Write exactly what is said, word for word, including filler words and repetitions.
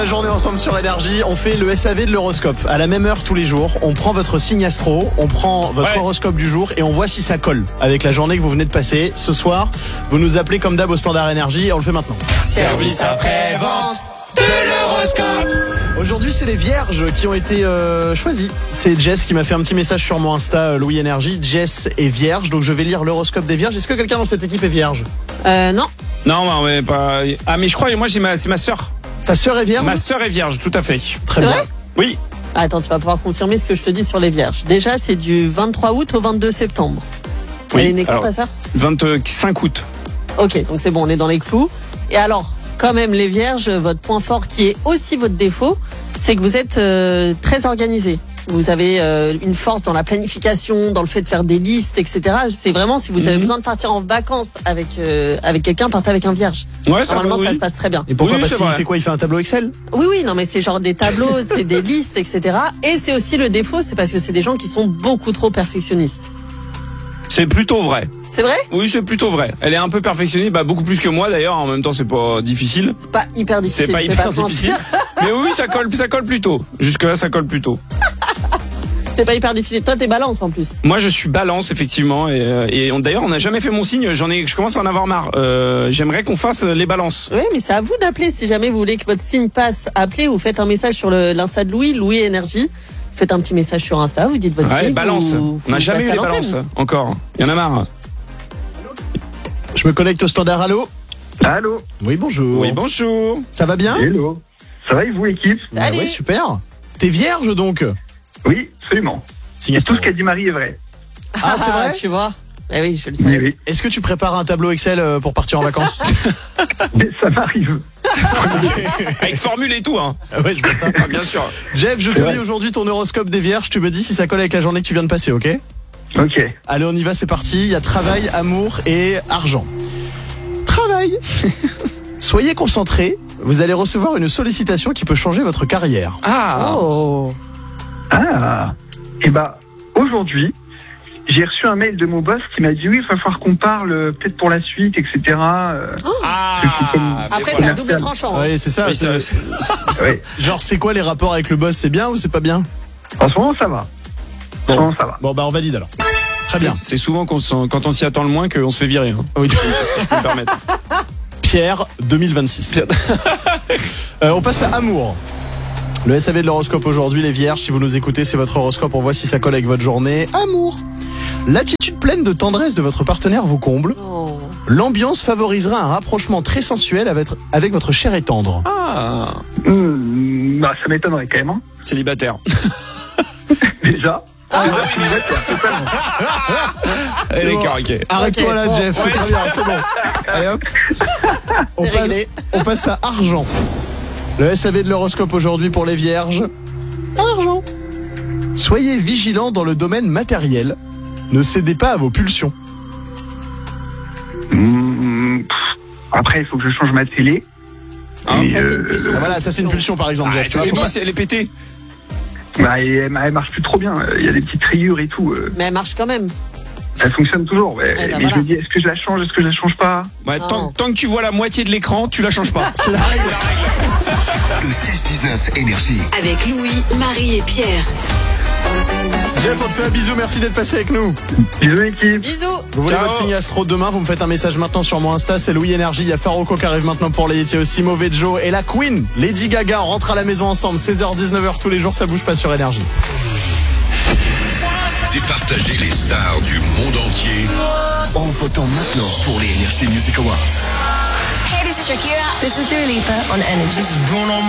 La journée ensemble sur Énergie, on fait le S A V de l'horoscope à la même heure tous les jours. On prend votre signe astro, on prend votre ouais. horoscope du jour et on voit si ça colle avec la journée que vous venez de passer. Ce soir, vous nous appelez comme d'hab au standard Énergie et on le fait maintenant. Service après-vente de l'horoscope. Aujourd'hui, c'est les vierges qui ont été euh, choisis. C'est Jess qui m'a fait un petit message sur mon Insta, euh, Louis Énergie. Jess est vierge, donc je vais lire l'horoscope des vierges. Est-ce que quelqu'un dans cette équipe est vierge? Euh, non. Non, non, mais pas. Ah, mais je crois, moi, j'ai ma, c'est ma sœur. Ta sœur est vierge? Ma sœur est vierge, tout à fait. Très C'est bien. vrai? Oui. Attends, tu vas pouvoir confirmer ce que je te dis sur les vierges. Déjà, c'est du vingt-trois août au vingt-deux septembre. Oui, Elle est née quand, alors- ta sœur? vingt-cinq août. Ok, donc c'est bon, on est dans les clous. Et alors, quand même, les vierges, votre point fort qui est aussi votre défaut, c'est que vous êtes euh, très organisé. Vous avez euh, une force dans la planification, dans le fait de faire des listes, et cetera. C'est vraiment, si vous avez Mhm. besoin de partir en vacances avec euh, avec quelqu'un, partez avec un vierge. Ouais, ça Normalement, va, ça oui. se passe très bien. Et pourquoi? Oui, Parce c'est qu'il vrai. fait quoi? Il fait un tableau Excel? Oui, oui, non, mais c'est genre des tableaux, c'est des listes, et cetera. Et c'est aussi le défaut, c'est parce que c'est des gens qui sont beaucoup trop perfectionnistes. C'est plutôt vrai. C'est vrai? Oui, c'est plutôt vrai. Elle est un peu perfectionniste, bah, beaucoup plus que moi d'ailleurs. En même temps, c'est pas difficile. Pas hyper difficile. C'est pas je vais hyper te mentir. difficile. Mais oui, ça colle, ça colle plutôt. Jusque-là, ça colle plutôt. C'est pas hyper difficile. Toi, t'es balance en plus. Moi, je suis balance, effectivement. Et, euh, et on, d'ailleurs, on n'a jamais fait mon signe. J'en ai, je commence à en avoir marre. Euh, j'aimerais qu'on fasse les balances. Oui, mais c'est à vous d'appeler si jamais vous voulez que votre signe passe. Appelez ou faites un message sur le- l'Insta de Louis, Louis Énergie. Faites un petit message sur Insta, vous dites votre Ouais, signe. balance. vous- On n'a vous jamais passez eu à les l'antenne. balances. Encore. Il y en a marre. Je me connecte au standard. Allô? Allô. Oui, bonjour. Oui, bonjour. Ça va bien? Hello. Ça va et vous, équipe? Bah Salut. ouais, super. T'es vierge donc? Oui, absolument. Signe Et astro. tout ce qu'a dit Marie est vrai. Ah, c'est vrai? Tu vois? Eh oui, je le Oui, savais. oui. Est-ce que tu prépares un tableau Excel euh, pour partir en vacances? Mais ça m'arrive. Avec formule et tout, hein. Ah ouais, je vois ça. Ah, bien sûr. Jeff, je te Ouais. lis aujourd'hui ton horoscope des vierges. Tu me dis si ça colle avec la journée que tu viens de passer, ok? Ok. Allez, on y va, c'est parti. Il y a travail, amour et argent. Travail. Soyez concentrés. Vous allez recevoir une sollicitation qui peut changer votre carrière. Ah. Oh. Ah. Et bah, aujourd'hui, j'ai reçu un mail de mon boss qui m'a dit oui, il va falloir qu'on parle euh, peut-être pour la suite, et cetera. Euh, Ah. Après, mais c'est voilà. à double tranchant. hein. Ouais, c'est ça. Oui, c'est- ça- c'est- ouais. Genre, c'est quoi les rapports avec le boss? C'est bien ou c'est pas bien? En ce moment, ça va. En ce moment, ça va. Bon, bah, on valide alors. Très bien. C'est souvent qu'on s'en- quand on s'y attend le moins qu'on se fait virer. Hein, Oui. si je peux me permettre. Pierre, deux mille vingt-six. Euh, on passe à amour. Le S A V de l'horoscope aujourd'hui, les vierges. Si vous nous écoutez, c'est votre horoscope. On voit si ça colle avec votre journée. Amour. L'attitude pleine de tendresse de votre partenaire vous comble. Oh. L'ambiance favorisera un rapprochement très sensuel avec, avec votre chair et tendre. Ah. Hum, bah, ça m'étonnerait quand même. Hein. Célibataire. Déjà. Ah. Déjà, célibataire, totalement. Eh, bon. d'accord, ok. Arrête-toi Ok, là, bon. Jeff. C'est Ouais. très bien, c'est bon. Allez hop. On C'est passe, réglé. on passe à argent. Le S A V de l'horoscope aujourd'hui pour les vierges. Argent. Soyez vigilants dans le domaine matériel. Ne cédez pas à vos pulsions. Hum, pff. Après, il faut que je change ma télé. Hein, Et, Ça, c'est une euh, pulsion. Ah, voilà, ça c'est une pulsion par exemple, Ah, Jeff. tu Tu vois, l'as faut dit, pas- c'est- elle est pétée. bah, et elle, elle marche plus trop bien. Il y a des petites rayures et tout. euh, Mais elle marche quand même. Elle fonctionne toujours. Mais, Eh ben mais voilà. je me dis, est-ce que je la change, est-ce que je la change pas? Ouais, Non. tant, tant que tu vois la moitié de l'écran, tu la changes pas. C'est la règle. Le six dix-neuf Énergie. Avec Louis, Marie et Pierre. Jeff, on te fait un bisou, merci d'être passé avec nous. Bisous, équipe. Bisous. Vous voulez Ciao. votre signe astro demain, vous me faites un message maintenant sur mon Insta, c'est Louis Énergie. Il y a Faroko qui arrive maintenant pour les hits, il y a aussi Mauvais Joe et la Queen, Lady Gaga. On rentre à la maison ensemble, seize heures dix-neuf heures tous les jours, ça bouge pas sur Énergie. Départager les stars du monde entier en votant maintenant pour les Energy Music Awards. Hey, this is Shakira. This is Dua Lipa on Energy.